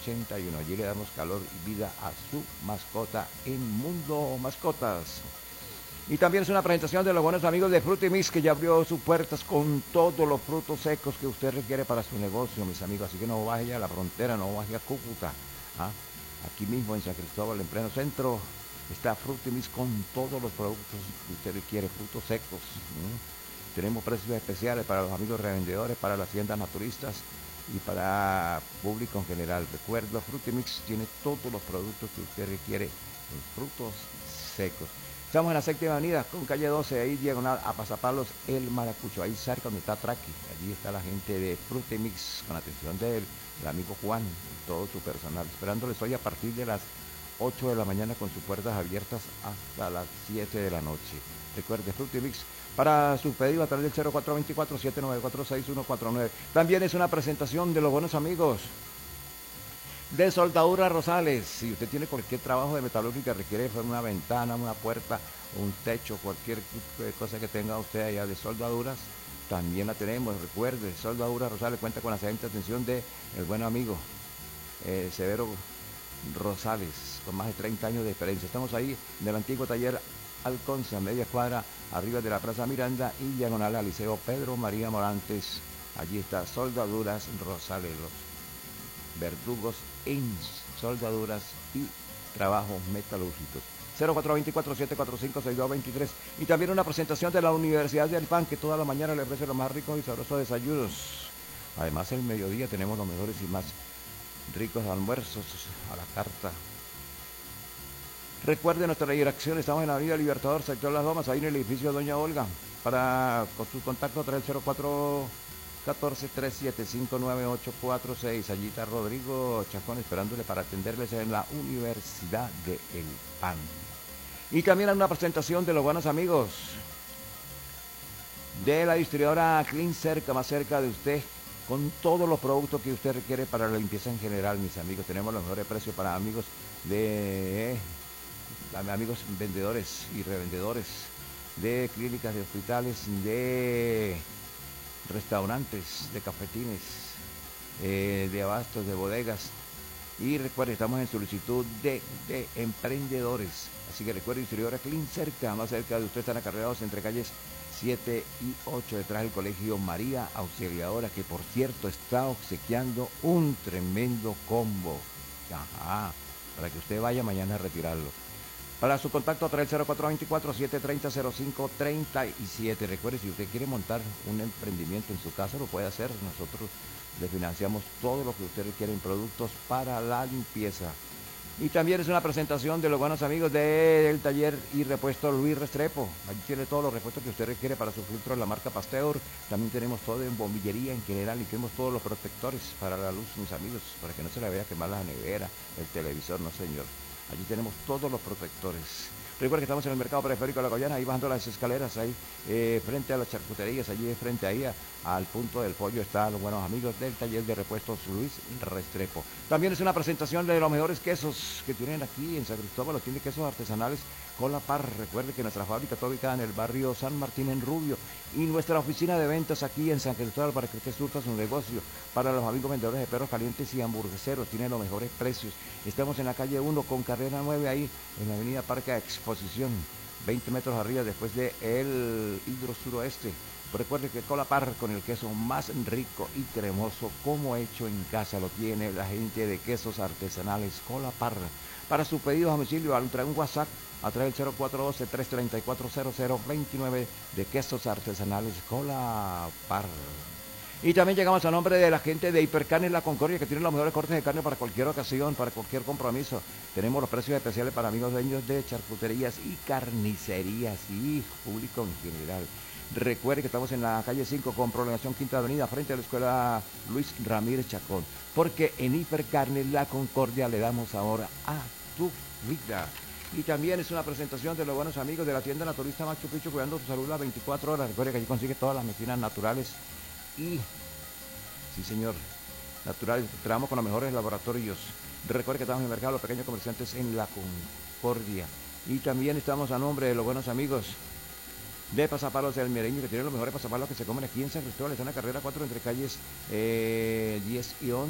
81. Allí le damos calor y vida a su mascota en Mundo Mascotas. Y también es una presentación de los buenos amigos de Frutimix, que ya abrió sus puertas con todos los frutos secos que usted requiere para su negocio, mis amigos. Así que no baje a la frontera, no baje a Cúcuta. ¿Ah? Aquí mismo en San Cristóbal, en pleno centro, está Frutimix con todos los productos que usted requiere, frutos secos. Tenemos precios especiales para los amigos revendedores, para las tiendas naturistas y para público en general. Recuerdo, Frutimix tiene todos los productos que usted requiere en frutos secos. Estamos en la séptima avenida, con calle 12, ahí diagonal a Pasapalos, El Maracucho, ahí cerca donde está Traqui. Allí está la gente de Frutimix, con la atención del amigo Juan y todo su personal, esperándoles hoy a partir de las 8 de la mañana con sus puertas abiertas hasta las 7 de la noche. Recuerde, Frutimix, para su pedido a través del 0424-794-6149. También es una presentación de los buenos amigos de Soldadura Rosales. Si usted tiene cualquier trabajo de metalúrgica, requiere una ventana, una puerta, un techo, cualquier cosa que tenga usted allá de soldaduras, también la tenemos. Recuerde, Soldadura Rosales cuenta con la excelente atención de el buen amigo Severo Rosales, con más de 30 años de experiencia. Estamos ahí en el antiguo taller Alconza, media cuadra arriba de la Plaza Miranda y diagonal al Liceo Pedro María Morantes. Allí está Soldaduras Rosales, los verdugos en soldaduras y trabajos metalúrgicos. 0424-745-6223. Y también una presentación de la Universidad del Pan, que toda la mañana le ofrece los más ricos y sabrosos desayunos. Además, el mediodía tenemos los mejores y más ricos almuerzos a la carta. Recuerde nuestra dirección, estamos en la Avenida Libertador, sector Las Lomas, ahí en el edificio Doña Olga. Con su contacto, trae el 0414-375-9846. Allí está Rodrigo Chacón esperándole para atenderles en la Universidad del Pan. Y también hay una presentación de los buenos amigos de la distribuidora Clean Cerca, más cerca de usted, con todos los productos que usted requiere para la limpieza en general, mis amigos. Tenemos los mejores precios para amigos vendedores y revendedores de clínicas, de hospitales, de restaurantes, de cafetines, de abastos, de bodegas. Y recuerde, estamos en solicitud de emprendedores. Así que recuerde, distribuidora Clean Cerca, más cerca de usted, están acarreados entre calles 7 y 8, detrás del colegio María Auxiliadora, que por cierto está obsequiando un tremendo combo. Ajá, para que usted vaya mañana a retirarlo. Para su contacto, trae el 0424-730-0537. Recuerde, si usted quiere montar un emprendimiento en su casa, lo puede hacer. Nosotros le financiamos todo lo que usted requiere en productos para la limpieza. Y también es una presentación de los buenos amigos del taller y repuesto Luis Restrepo. Allí tiene todos los repuestos que usted requiere para su filtro de la marca Pasteur. También tenemos todo en bombillería en general y tenemos todos los protectores para la luz, mis amigos, para que no se le vaya a quemar la nevera, el televisor, no señor. Allí tenemos todos los protectores. Recuerda que estamos en el mercado periférico de La Guayana, ahí bajando las escaleras, ahí frente a las charcuterías, allí frente ahí al punto del pollo están los buenos amigos del taller de repuestos Luis Restrepo. También es una presentación de los mejores quesos que tienen aquí en San Cristóbal, los tiene quesos artesanales con la par. Recuerde que nuestra fábrica está ubicada en el barrio San Martín en Rubio y nuestra oficina de ventas aquí en San Cristóbal para que usted surta su negocio. Para los amigos vendedores de perros calientes y hamburgueseros, tienen los mejores precios. Estamos en la calle 1 con carrera 9 ahí en la avenida Parque Exposición, 20 metros arriba después de el Hidro Suroeste. Recuerde que Colapar, con el queso más rico y cremoso como hecho en casa, lo tiene la gente de quesos artesanales Colapar. Para su pedido a domicilio, trae un WhatsApp a través del 0412-334-0029 de quesos artesanales Colapar. Y también llegamos a nombre de la gente de Hipercarnes La Concordia, que tiene los mejores cortes de carne para cualquier ocasión, para cualquier compromiso. Tenemos los precios especiales para amigos dueños de charcuterías y carnicerías y público en general. Recuerde que estamos en la calle 5 con prolongación Quinta Avenida, frente a la escuela Luis Ramírez Chacón. Porque en Hipercarnes La Concordia le damos ahora a tu vida. Y también es una presentación de los buenos amigos de la tienda naturista Machu Picchu, cuidando tu salud las 24 horas. Recuerde que allí consigue todas las medicinas naturales y, sí señor, naturales. Trabajamos con los mejores laboratorios. Recuerde que estamos en el mercado de los pequeños comerciantes en La Concordia. Y también estamos a nombre de los buenos amigos de Pasapalos del Mereño, que tienen los mejores pasapalos que se comen aquí en San Cristóbal. Está en la carrera 4 entre calles 10 y 11.